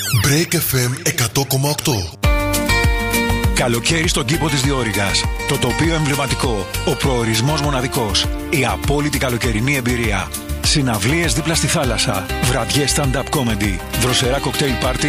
Break FM 100,8. Καλοκαίρι στον κήπο της Διόρυγας. Το τοπίο εμβληματικό. Ο προορισμός μοναδικός. Η απόλυτη καλοκαιρινή εμπειρία. Συναυλίες δίπλα στη θάλασσα. Βραδιές stand-up comedy. Δροσερά κοκτέιλ πάρτι